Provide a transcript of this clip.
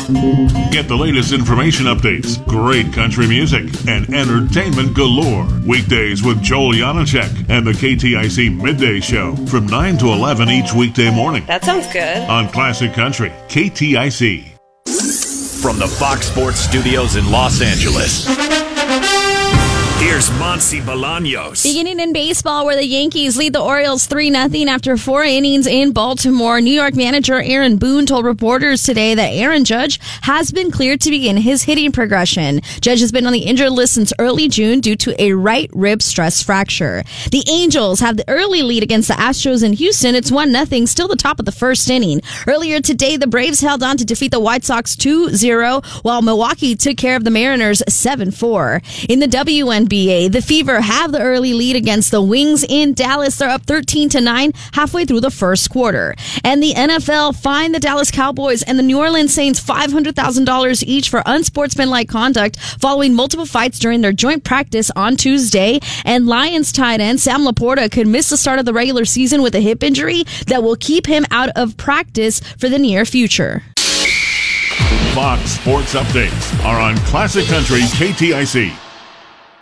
Get the latest information updates, great country music, and entertainment galore. Weekdays with Joel Janacek and the KTIC Midday Show from 9 to 11 each weekday morning. That sounds good. On Classic Country, KTIC. From the Fox Sports Studios in Los Angeles, here's Monsi Bolaños. Beginning in baseball, where the Yankees lead the Orioles 3-0 after 4 innings in Baltimore. New York manager Aaron Boone told reporters today that Aaron Judge has been cleared to begin his hitting progression. Judge has been on the injured list since early June due to a right rib stress fracture. The Angels have the early lead against the Astros in Houston. It's 1-0, still the top of the first inning. Earlier today, the Braves held on to defeat the White Sox 2-0, while Milwaukee took care of the Mariners 7-4. In the WNBA, the Fever have the early lead against the Wings in Dallas. They're up 13-9 halfway through the first quarter. And the NFL fined the Dallas Cowboys and the New Orleans Saints $500,000 each for unsportsmanlike conduct following multiple fights during their joint practice on Tuesday. And Lions tight end Sam Laporta could miss the start of the regular season with a hip injury that will keep him out of practice for the near future. Fox Sports Updates are on Classic Country KTIC.